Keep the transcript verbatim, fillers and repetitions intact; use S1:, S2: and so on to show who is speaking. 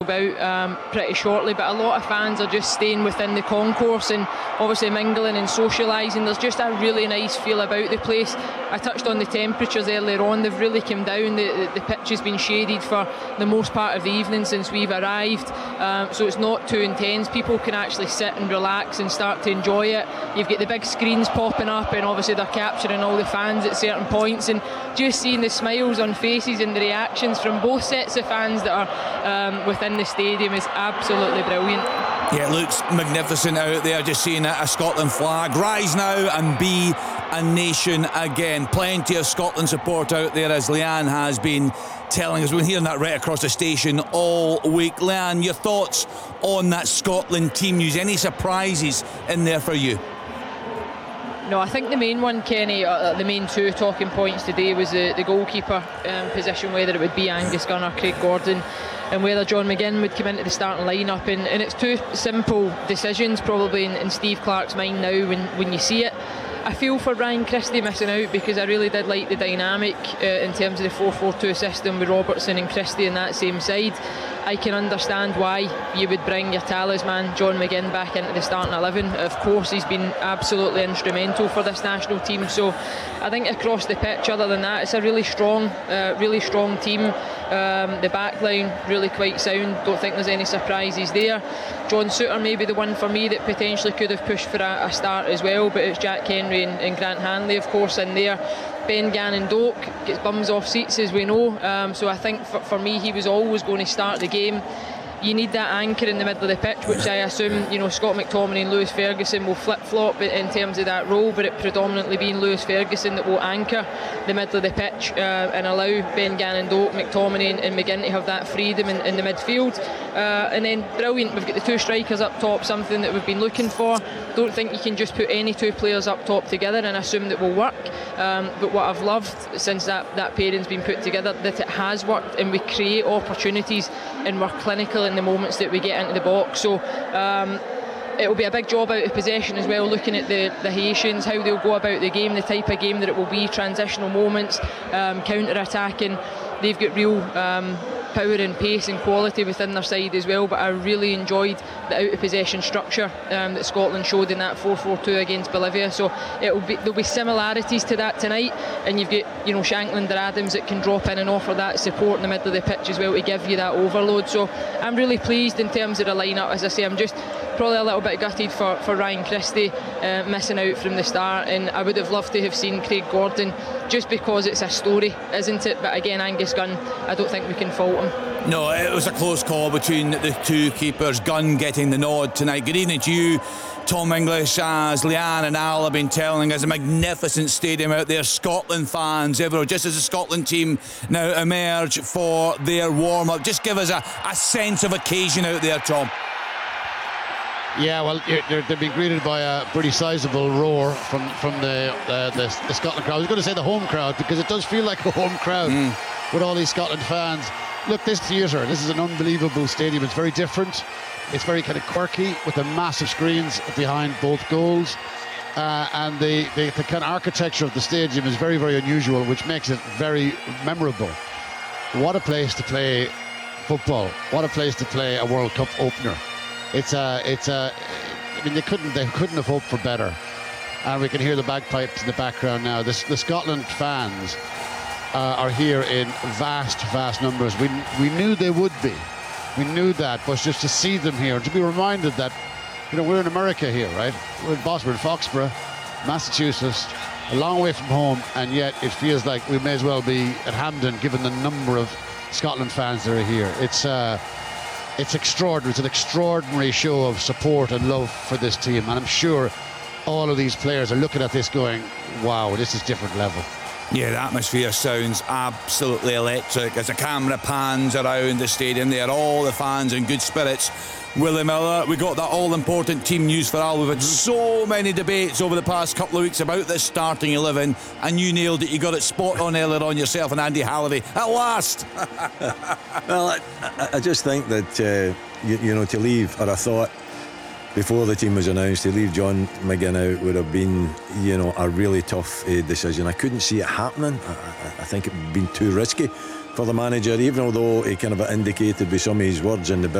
S1: sold out um, pretty shortly, but a lot of fans are just staying within the concourse and obviously mingling and socialising. There's just a really nice feel about the place. I touched on the temperatures earlier on. They've really come down. The, the, the pitch has been shaded for the most part of the evening since we've arrived, um, so it's not too intense. People can actually sit and relax and start to enjoy it. You've got the big screens popping up, and obviously they're capturing all the fans at certain points, and just seeing the smiles on faces and the reactions from both sets of fans that are um, within the stadium is absolutely brilliant.
S2: Yeah, it looks magnificent out there, just seeing a, a Scotland flag rise now and be a nation again. Plenty of Scotland support out there, as Leanne has been telling us. We've been hearing that right across the station all week. Leanne, your thoughts on that Scotland team news? Any surprises in there for you?
S1: No, I think the main one, Kenny, uh, the main two talking points today was the, the goalkeeper um, position, whether it would be Angus Gunn or Craig Gordon, and whether John McGinn would come into the starting lineup. And, and it's two simple decisions probably in, in Steve Clarke's mind now when, when you see it. I feel for Ryan Christie missing out, because I really did like the dynamic uh, in terms of the four four two system with Robertson and Christie in that same side. I can understand why you would bring your talisman John McGinn back into the starting eleven. Of course, he's been absolutely instrumental for this national team. So I think across the pitch, other than that, it's a really strong, uh, really strong team. Um, the back line really quite sound. Don't think there's any surprises there. John Souttar may be the one for me that potentially could have pushed for a, a start as well, but it's Jack Henry and, and Grant Hanley, of course, in there. Ben Gannon Doak gets bums off seats, as we know, um, so I think for, for me he was always going to start the game. You need that anchor in the middle of the pitch, which I assume, you know, Scott McTominay and Lewis Ferguson will flip-flop in terms of that role, but it predominantly being Lewis Ferguson that will anchor the middle of the pitch uh, and allow Ben Gannon Doak, McTominay and, and McGinn to have that freedom in, in the midfield. Uh, and then brilliant, we've got the two strikers up top, something that we've been looking for. Don't think you can just put any two players up top together and assume that will work. Um, but what I've loved since that, that pairing's been put together, that it has worked, and we create opportunities and we're clinical in the moments that we get into the box. So um, it'll be a big job out of possession as well, looking at the, the Haitians, how they'll go about the game, the type of game that it will be, transitional moments, um, counter-attacking. They've got real um, power and pace and quality within their side as well, but I really enjoyed the out of possession structure um, that Scotland showed in that four four two against Bolivia. So it'll be, there'll be similarities to that tonight, and you've got, you know, Shankland or Adams that can drop in and offer that support in the middle of the pitch as well to give you that overload. So I'm really pleased in terms of the lineup. As I say, I'm just probably a little bit gutted for, for Ryan Christie uh, missing out from the start, and I would have loved to have seen Craig Gordon, just because it's a story, isn't it? But again, Angus Gunn, I don't think we can fault him.
S2: No, it was a close call between the two keepers. Gunn getting the nod tonight. Good evening to you, Tom English. As Leanne and Al have been telling us, a magnificent stadium out there, Scotland fans everywhere, just as the Scotland team now emerge for their warm-up. Just give us a, a sense of occasion out there, Tom.
S3: Yeah, well, they've been greeted by a pretty sizable roar from, from the, uh, the the Scotland crowd. I was going to say the home crowd, because it does feel like a home crowd mm. with all these Scotland fans. Look, this theatre, this is an unbelievable stadium. It's very different. It's very kind of quirky, with the massive screens behind both goals. Uh, and the, the, the kind of architecture of the stadium is very, very unusual, which makes it very memorable. What a place to play football. What a place to play a World Cup opener. It's a, it's a, I mean, they couldn't, they couldn't have hoped for better. And we can hear the bagpipes in the background now. The, the Scotland fans uh, are here in vast, vast numbers. We, we knew they would be. We knew that, but just to see them here, to be reminded that, you know, we're in America here, right? We're in Boston, in Foxborough, Massachusetts, a long way from home, and yet it feels like we may as well be at Hampden, given the number of Scotland fans that are here. It's uh, it's extraordinary. It's an extraordinary show of support and love for this team, and I'm sure all of these players are looking at this going, wow, this is different level.
S2: Yeah, the atmosphere sounds absolutely electric as the camera pans around the stadium. They are all the fans in good spirits. Willie Miller, we got that all-important team news for Al. We've had so many debates over the past couple of weeks about this starting eleven, and you nailed it. You got it spot on earlier on yourself and Andy Halliday. At last!
S4: Well, I, I just think that, uh, you, you know, to leave, or I thought, before the team was announced, to leave John McGinn out would have been, you know, a really tough uh, decision. I couldn't see it happening. I, I, I think it would have been too risky for the manager, even although he kind of indicated with some of his words in the